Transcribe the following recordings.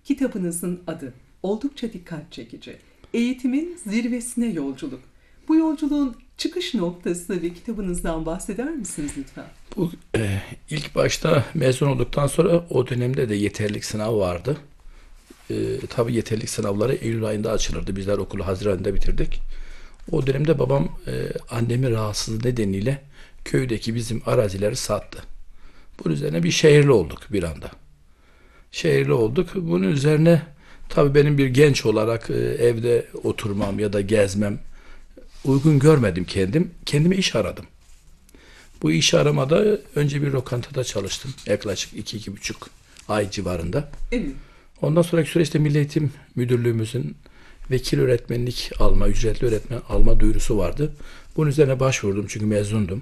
Kitabınızın adı oldukça dikkat çekici. Eğitimin zirvesine yolculuk. Bu yolculuğun çıkış noktası ve kitabınızdan bahseder misiniz lütfen? Bu ilk başta mezun olduktan sonra o dönemde de yeterlilik sınavı vardı. Tabii yeterlilik sınavları Eylül ayında açılırdı. Bizler okulu Haziran ayında bitirdik. O dönemde babam annemin rahatsızlığı nedeniyle köydeki bizim arazileri sattı. Bunun üzerine bir şehirli olduk bir anda. Şehirli olduk. Bunun üzerine tabii benim bir genç olarak evde oturmam ya da gezmem uygun görmedim kendim. Kendime iş aradım. Bu iş aramada önce bir lokantada çalıştım. Yaklaşık 2-2,5 ay civarında. Evet. Ondan sonraki süreçte Milli Eğitim Müdürlüğümüzün vekil öğretmenlik alma, ücretli öğretmen alma duyurusu vardı. Bunun üzerine başvurdum çünkü mezundum.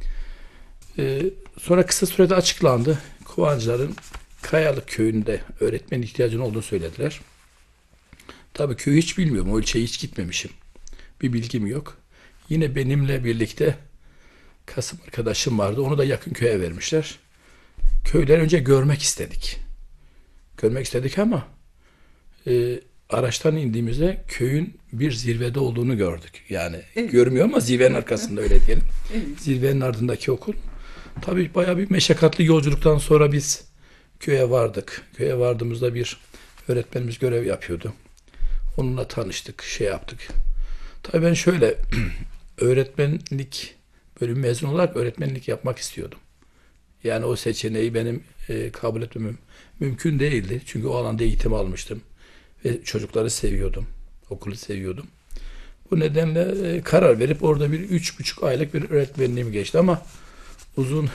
Sonra kısa sürede açıklandı. Kovancıların Kayalık köyünde öğretmen ihtiyacının olduğunu söylediler. Tabii köyü hiç bilmiyorum. O ilçeye hiç gitmemişim. Bir bilgim yok. Yine benimle birlikte Kasım arkadaşım vardı. Onu da yakın köye vermişler. Köyleri önce görmek istedik. Görmek istedik ama araçtan indiğimizde köyün bir zirvede olduğunu gördük. Yani Evet. görmüyor ama zirvenin arkasında öyle diyelim. Evet. Zirvenin ardındaki okul. Tabii bayağı bir meşakkatli yolculuktan sonra biz köye vardık. Köye vardığımızda bir öğretmenimiz görev yapıyordu. Onunla tanıştık, şey yaptık. Tabii ben şöyle öğretmenlik bölüm mezun olarak öğretmenlik yapmak istiyordum. Yani o seçeneği benim kabul etmem mümkün değildi. Çünkü o alanda eğitim almıştım. Ve çocukları seviyordum. Okulu seviyordum. Bu nedenle karar verip orada bir 3,5 aylık bir öğretmenliğim geçti ama uzun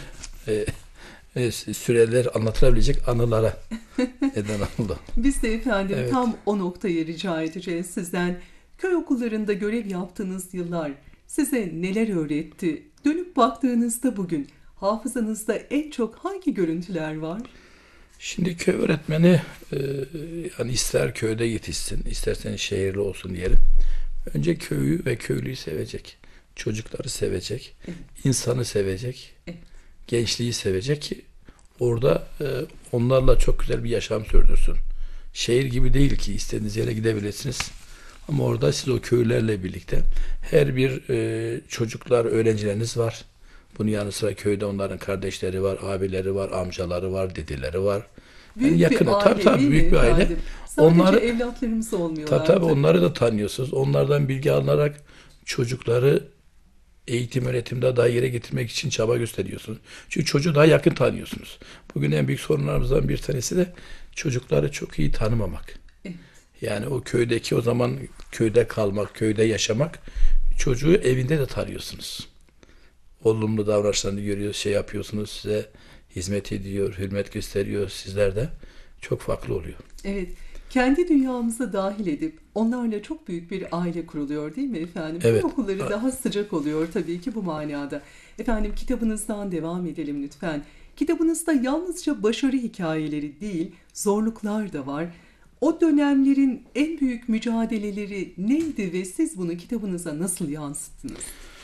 süreler anlatılabilecek anılara neden oldu. Biz de efendim Evet. tam o noktayı rica edeceğiz sizden. Köy okullarında görev yaptığınız yıllar size neler öğretti? Dönüp baktığınızda bugün hafızanızda en çok hangi görüntüler var? Şimdi köy öğretmeni yani ister köyde yetişsin, istersen şehirli olsun diyelim. Önce köyü ve köylüyü sevecek. Çocukları sevecek. Evet. İnsanı sevecek. Evet. Gençliği sevecek ki orada onlarla çok güzel bir yaşam sürdürsün. Şehir gibi değil ki istediğiniz yere gidebilirsiniz. Ama orada siz o köylerle birlikte her bir çocuklar, öğrencileriniz var. Bunun yanı sıra köyde onların kardeşleri var, abileri var, amcaları var, dedeleri var. Yani Büyük yakını, bir aile tabii değil mi büyük bir aile. efendim? Sadece Onları evlatlarımız olmuyorlar. tabii onları da tanıyorsunuz. Onlardan bilgi alınarak çocukları eğitim öğretimde daha yere getirmek için çaba gösteriyorsunuz. Çünkü çocuğu daha yakın tanıyorsunuz. Bugün en büyük sorunlarımızdan bir tanesi de çocukları çok iyi tanımamak. Evet. Yani o köydeki o zaman köyde kalmak, köyde yaşamak çocuğu evinde de tanıyorsunuz. Olumlu davranışlarını görüyor, şey yapıyorsunuz, size hizmet ediyor, hürmet gösteriyor, sizler de çok farklı oluyor. Evet, kendi dünyamıza dahil edip onlarla çok büyük bir aile kuruluyor değil mi efendim? Köy Evet. okulları daha sıcak oluyor tabii ki bu manada. Efendim kitabınızdan devam edelim lütfen. Kitabınızda yalnızca başarı hikayeleri değil, zorluklar da var. O dönemlerin en büyük mücadeleleri neydi ve siz bunu kitabınıza nasıl yansıttınız?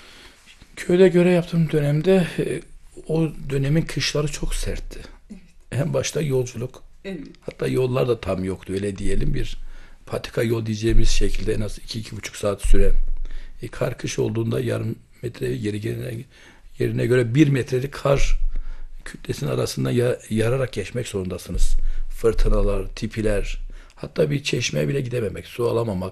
Köyde görev yaptığım dönemde o dönemin kışları çok sertti. Evet, En başta yolculuk. evet, Hatta yollar da tam yoktu öyle diyelim. Bir patika yol diyeceğimiz şekilde en az 2-2,5 saat süren. Kar kış olduğunda yarım metre yerine göre 1 metrelik kar kütlesinin arasında yararak geçmek zorundasınız. Fırtınalar, tipiler, hatta bir çeşmeye bile gidememek, su alamamak.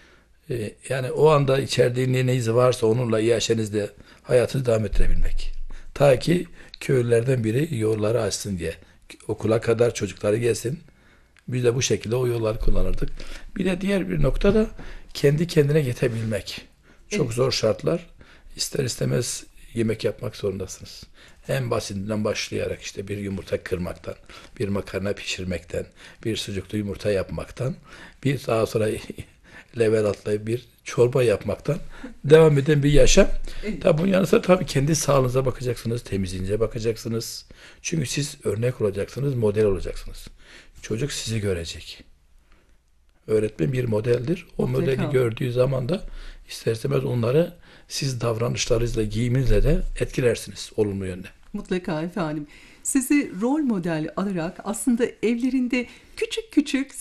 Yani o anda içeride neyiniz varsa onunla yaşanızda hayatınızı devam ettirebilmek. Ta ki köylülerden biri yolları açsın diye. Okula kadar çocukları gelsin. Biz de bu şekilde o yolları kullanırdık. Bir de diğer bir nokta da kendi kendine yetebilmek. Çok evet. zor şartlar. İster istemez yemek yapmak zorundasınız. En basitinden başlayarak işte bir yumurta kırmaktan, bir makarna pişirmekten, bir sucuklu yumurta yapmaktan, bir daha sonra level atlayıp bir çorba yapmaktan devam eden bir yaşam. Evet. Tabi bunun yanı sıra tabii kendi sağlığınıza bakacaksınız, temizliğinize bakacaksınız. Çünkü siz örnek olacaksınız, model olacaksınız. Çocuk sizi görecek. Öğretmen bir modeldir. O Mutlaka. modeli gördüğü zaman da ister istemez onları siz davranışlarınızla, giyiminizle de etkilersiniz olumlu yönde. Mutlaka efendim. Sizi rol model alarak aslında evlerinde küçük küçük